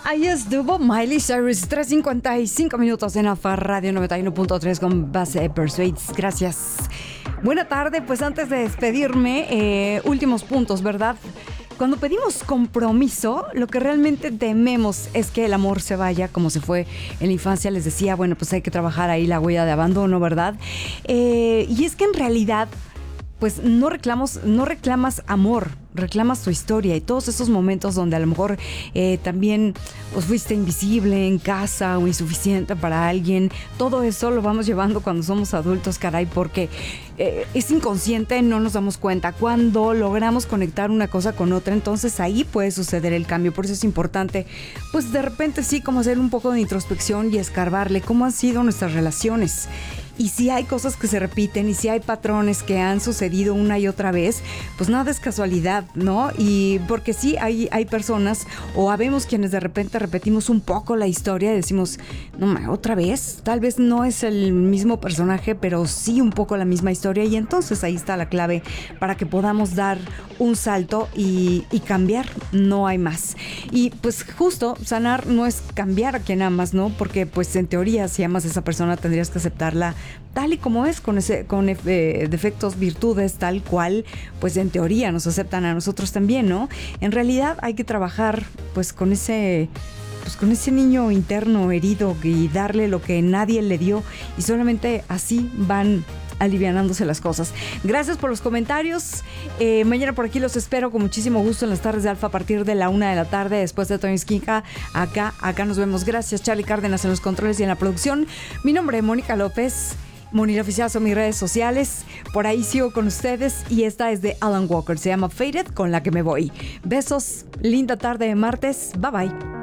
Ahí estuvo Miley Cyrus, 3:55 minutos en Alfa Radio 91.3 con base Persuades. Gracias. Buena tarde, pues antes de despedirme, últimos puntos, ¿verdad? Cuando pedimos compromiso, lo que realmente tememos es que el amor se vaya como se fue en la infancia. Les decía, bueno, pues hay que trabajar ahí la huella de abandono, ¿verdad? Y es que en realidad, pues no reclamas amor, reclamas tu historia y todos esos momentos donde a lo mejor también pues fuiste invisible en casa o insuficiente para alguien. Todo eso lo vamos llevando cuando somos adultos, caray, porque es inconsciente, no nos damos cuenta. Cuando logramos conectar una cosa con otra, entonces ahí puede suceder el cambio. Por eso es importante, pues de repente sí, como hacer un poco de introspección y escarbarle cómo han sido nuestras relaciones. Y si hay cosas que se repiten y si hay patrones que han sucedido una y otra vez, pues nada es casualidad, ¿no? Y porque sí hay personas o habemos quienes de repente repetimos un poco la historia y decimos, no, otra vez, tal vez no es el mismo personaje, pero sí un poco la misma historia, y entonces ahí está la clave para que podamos dar un salto y cambiar, no hay más. Y pues justo sanar no es cambiar a quien amas, ¿no? Porque pues en teoría si amas a esa persona tendrías que aceptarla tal y como es, con defectos, virtudes, tal cual, pues en teoría nos aceptan a nosotros también, ¿no? En realidad hay que trabajar pues con ese niño interno herido y darle lo que nadie le dio, y solamente así van alivianándose las cosas. Gracias por los comentarios. Mañana por aquí los espero con muchísimo gusto en las tardes de Alfa a partir de la 1 de la tarde, después de Tony Esquinca. Acá nos vemos. Gracias, Charlie Cárdenas en los controles y en la producción. Mi nombre es Mónica López. Moni Oficial son mis redes sociales. Por ahí sigo con ustedes y esta es de Alan Walker. Se llama Faded, con la que me voy. Besos, linda tarde de martes. Bye bye.